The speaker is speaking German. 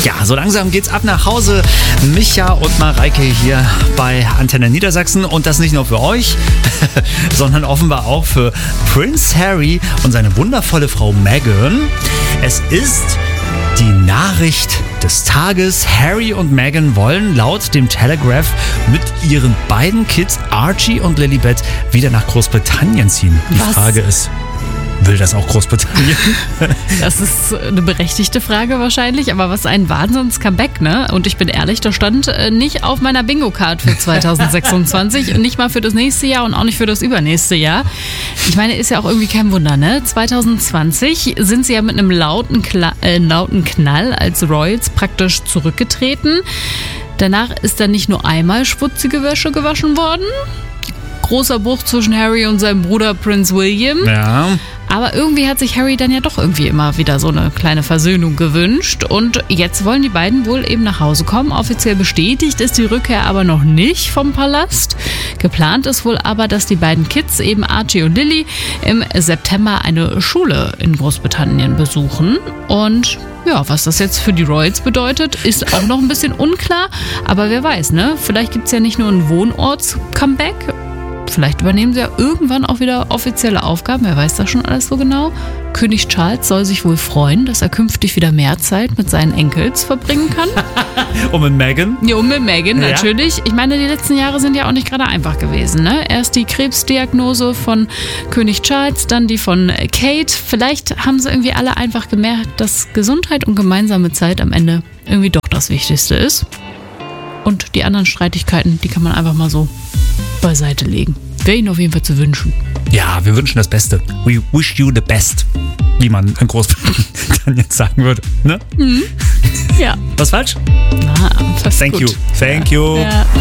Ja, so langsam geht's ab nach Hause. Micha und Mareike hier bei Antenne Niedersachsen. Und das nicht nur für euch, sondern offenbar auch für Prince Harry und seine wundervolle Frau Meghan. Es ist die Nachricht des Tages. Harry und Meghan wollen laut dem Telegraph mit ihren beiden Kids Archie und Lilibet wieder nach Großbritannien ziehen. Die Frage ist, will das auch Großbritannien? Das ist eine berechtigte Frage wahrscheinlich, aber was ein Wahnsinns-Comeback, ne? Und ich bin ehrlich, das stand nicht auf meiner Bingo-Card für 2026 und nicht mal für das nächste Jahr und auch nicht für das übernächste Jahr. Ich meine, ist ja auch irgendwie kein Wunder, ne? 2020 sind sie ja mit einem lauten Knall als Royals praktisch zurückgetreten. Danach ist dann nicht nur einmal schmutzige Wäsche gewaschen worden. Großer Bruch zwischen Harry und seinem Bruder Prince William. Ja. Aber irgendwie hat sich Harry dann ja doch irgendwie immer wieder so eine kleine Versöhnung gewünscht. Und jetzt wollen die beiden wohl eben nach Hause kommen. Offiziell bestätigt ist die Rückkehr aber noch nicht vom Palast. Geplant ist wohl aber, dass die beiden Kids, eben Archie und Lily, im September eine Schule in Großbritannien besuchen. Und ja, was das jetzt für die Royals bedeutet, ist auch noch ein bisschen unklar. Aber wer weiß, ne? Vielleicht gibt es ja nicht nur ein Wohnorts-Comeback. Vielleicht übernehmen sie ja irgendwann auch wieder offizielle Aufgaben. Wer weiß das schon alles so genau? König Charles soll sich wohl freuen, dass er künftig wieder mehr Zeit mit seinen Enkels verbringen kann. Und mit Meghan? Ja, und mit Meghan Ja. natürlich. Ich meine, die letzten Jahre sind ja auch nicht gerade einfach gewesen, ne? Erst die Krebsdiagnose von König Charles, dann die von Kate. Vielleicht haben sie irgendwie alle einfach gemerkt, dass Gesundheit und gemeinsame Zeit am Ende irgendwie doch das Wichtigste ist. Und die anderen Streitigkeiten, die kann man einfach mal so beiseite legen. Wäre ihnen auf jeden Fall zu wünschen. Ja, wir wünschen das Beste. We wish you the best. Wie man in Großbritannien sagen würde. Ne? Ja. Was falsch? Na, fast Thank gut. you. Thank you. Ja.